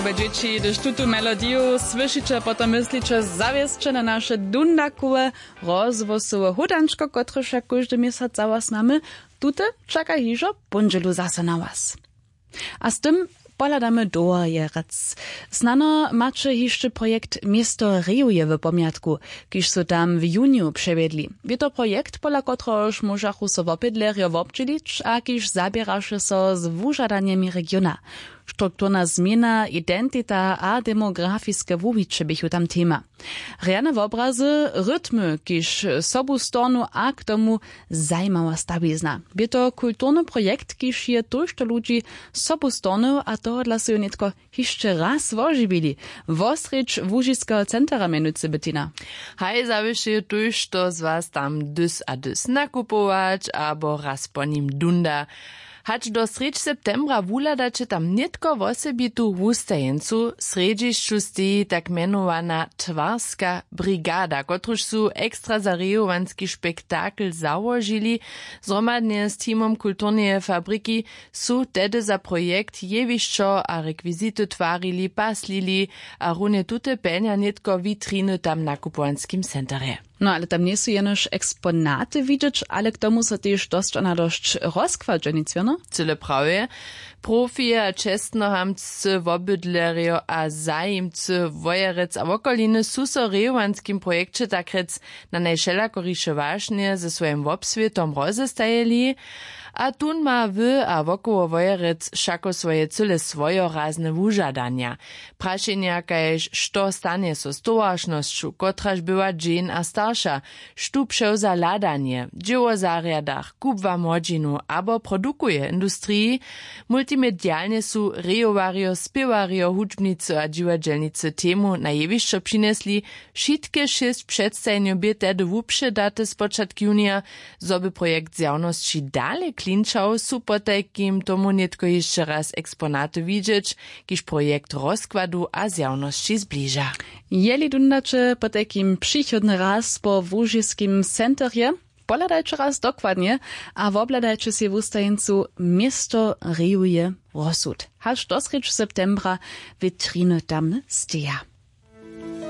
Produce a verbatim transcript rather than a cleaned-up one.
Dzieci, gdyż tutu melodiju słyszycie, potem myślicie zawieszcze na nasze dundakowe rozwosowe hudanczko, które się każdy miesiąc za was znamy. Tute czeka hiżo bundzielu zase na was. A z tym poladamy do jerec. Znano macie jeszcze projekt Miasto Riuje w pomiatku, kiż so tam w juniu przewiedli. Wie to projekt, pola kotroż możachu so wopydlerio wobczylić, a kiż zabierasze so z wużadaniemi regiona. Strukturna zmiana, identita a demografiske wuwicze bychu tam tema. Reane obrazy, rytmy, kiż sobu stronu a k tomu zajmała stawizna. Wie to kulturny projekt, kiż je tuż to ludzi sobu stronu, a to dla się netko jeszcze raz wożibili. Wosrycz Łužiškého centra menucy Bettina. Haj zawiszy tuż to z was tam dys a dys nakupować, abo raz po nim dunda. Hacz do sreč septembra wuladače tam nitko wosebitu wustajencu, sredzišću steji tak menowana Twarska brigada, kotruž su ekstra zarejowanski spektakl załožili, zromadnie z teamom kulturneje fabriki su tedy za projekt jewišćo a rekwizity twarili, paslili, a rune tute penja nitko witriny tam na kupowanskim centre. No, ale tam nie są jenoż eksponaty widzieć, ale k tomu so też dość ona dość rozkładżenic, no? Cyle prawie. Profie a čestnohamcy, wobydlerio a zajimcy, wojerec a wokoliny su so rejowanskim projekcie takrec na najšelakoriše wažnie ze swoim wobsvietom rozestajeli, a tun ma wy a wokoło wojerec šako swoje cyle swojorazne wužadania. Prašenja kajž što stanie so z towarznošću, kotraž była dżin a starsza, štu převza ladanie, dzieło zariadach, kubwa młodzinu, abo produkuje industrii, multimedialnie su rejowario, spiewario, hudžbnicy a dziwadźelnicy temu na jewišćo přinesli, šitke šest przedstajnjo bie tedy wupše daty z początku junia, zoby projekt zjawności dalej klinčał, su potajkim tomu netko jeszcze raz eksponaty widzieć, kiż projekt rozkładu a zjawności zbliża. Jeli dundacze potajkim przychodny raz po Łužišskim centrze, poladajcie raz dokładnie, a wobladajcie się w ustajeńcu Miasto Riuje rozsud. Haż do septembra witriny tam steja.